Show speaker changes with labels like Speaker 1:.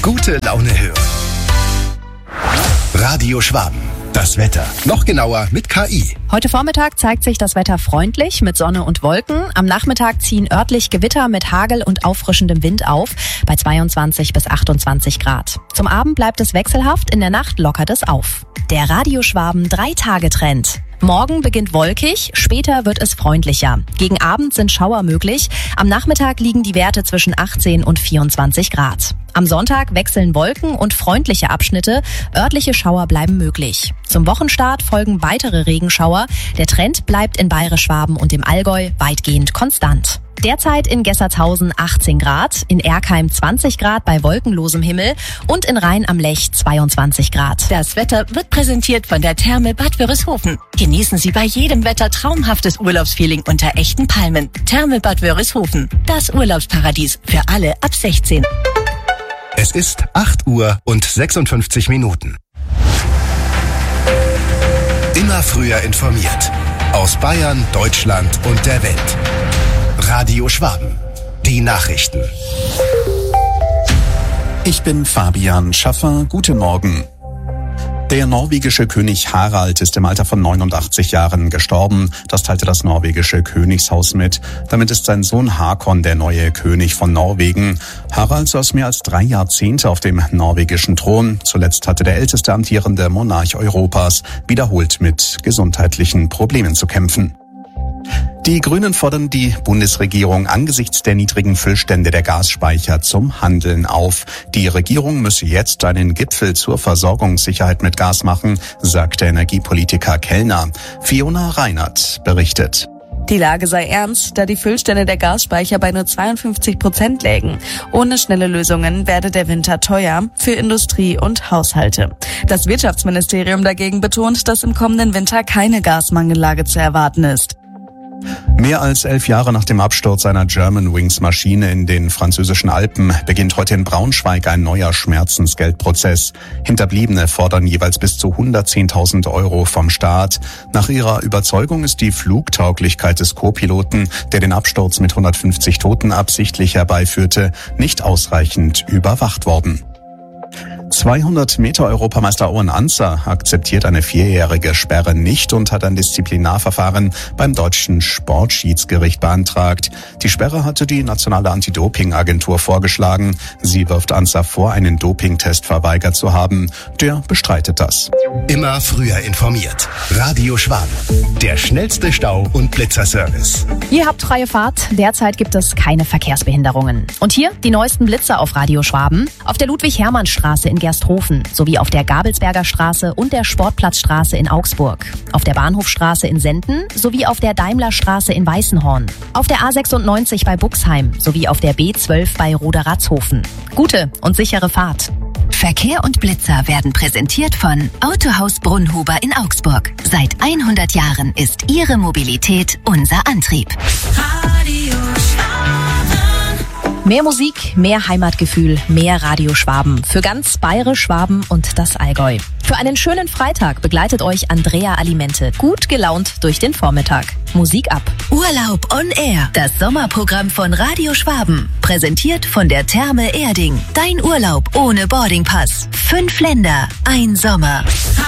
Speaker 1: Gute Laune hören. Radio Schwaben. Das Wetter. Noch genauer mit KI.
Speaker 2: Heute Vormittag zeigt sich das Wetter freundlich mit Sonne und Wolken. Am Nachmittag ziehen örtlich Gewitter mit Hagel und auffrischendem Wind auf bei 22 bis 28 Grad. Zum Abend bleibt es wechselhaft, in der Nacht lockert es auf. Der Radio Schwaben 3-Tage-Trend. Morgen beginnt wolkig, später wird es freundlicher. Gegen Abend sind Schauer möglich. Am Nachmittag liegen die Werte zwischen 18 und 24 Grad. Am Sonntag wechseln Wolken und freundliche Abschnitte. Örtliche Schauer bleiben möglich. Zum Wochenstart folgen weitere Regenschauer. Der Trend bleibt in Bayerisch-Schwaben und im Allgäu weitgehend konstant. Derzeit in Gessertshausen 18 Grad, in Erkheim 20 Grad bei wolkenlosem Himmel und in Rhein am Lech 22 Grad.
Speaker 3: Das Wetter wird präsentiert von der Therme Bad Wörishofen. Genießen Sie bei jedem Wetter traumhaftes Urlaubsfeeling unter echten Palmen. Therme Bad Wörishofen, das Urlaubsparadies für alle ab 16.
Speaker 1: Es ist 8 Uhr und 56 Minuten. Immer früher informiert. Aus Bayern, Deutschland und der Welt. Radio Schwaben. Die Nachrichten.
Speaker 4: Ich bin Fabian Schaffer. Guten Morgen. Der norwegische König Harald ist im Alter von 89 Jahren gestorben. Das teilte das norwegische Königshaus mit. Damit ist sein Sohn Hakon der neue König von Norwegen. Harald saß mehr als 3 Jahrzehnte auf dem norwegischen Thron. Zuletzt hatte der älteste amtierende Monarch Europas wiederholt mit gesundheitlichen Problemen zu kämpfen. Die Grünen fordern die Bundesregierung angesichts der niedrigen Füllstände der Gasspeicher zum Handeln auf. Die Regierung müsse jetzt einen Gipfel zur Versorgungssicherheit mit Gas machen, sagt der Energiepolitiker Kellner. Fiona Reinert berichtet.
Speaker 5: Die Lage sei ernst, da die Füllstände der Gasspeicher bei nur 52% lägen. Ohne schnelle Lösungen werde der Winter teuer für Industrie und Haushalte. Das Wirtschaftsministerium dagegen betont, dass im kommenden Winter keine Gasmangellage zu erwarten ist.
Speaker 4: Mehr als 11 Jahre nach dem Absturz einer Germanwings-Maschine in den französischen Alpen beginnt heute in Braunschweig ein neuer Schmerzensgeldprozess. Hinterbliebene fordern jeweils bis zu 110.000 € vom Staat. Nach ihrer Überzeugung ist die Flugtauglichkeit des Co-Piloten, der den Absturz mit 150 Toten absichtlich herbeiführte, nicht ausreichend überwacht worden. 200-Meter-Europameister Owen Ancer akzeptiert eine 4-jährige Sperre nicht und hat ein Disziplinarverfahren beim deutschen Sportschiedsgericht beantragt. Die Sperre hatte die nationale Anti-Doping-Agentur vorgeschlagen. Sie wirft Ancer vor, einen Dopingtest verweigert zu haben. Der bestreitet das.
Speaker 1: Immer früher informiert. Radio Schwaben. Der schnellste Stau- und Blitzerservice.
Speaker 2: Ihr habt freie Fahrt. Derzeit gibt es keine Verkehrsbehinderungen. Und hier die neuesten Blitzer auf Radio Schwaben. Auf der Ludwig-Hermann-Straße in Gersthofen sowie auf der Gabelsberger Straße und der Sportplatzstraße in Augsburg, auf der Bahnhofstraße in Senden sowie auf der Daimlerstraße in Weißenhorn, auf der A96 bei Buxheim sowie auf der B12 bei Roder-Ratzhofen. Gute und sichere Fahrt.
Speaker 3: Verkehr und Blitzer werden präsentiert von Autohaus Brunnhuber in Augsburg. Seit 100 Jahren ist Ihre Mobilität unser Antrieb. Radio Schwaben.
Speaker 2: Mehr Musik, mehr Heimatgefühl, mehr Radio Schwaben. Für ganz Bayerisch, Schwaben und das Allgäu. Für einen schönen Freitag begleitet euch Andrea Alimente gut gelaunt durch den Vormittag. Musik ab.
Speaker 3: Urlaub on Air. Das Sommerprogramm von Radio Schwaben. Präsentiert von der Therme Erding. Dein Urlaub ohne Boardingpass. 5 Länder, ein Sommer.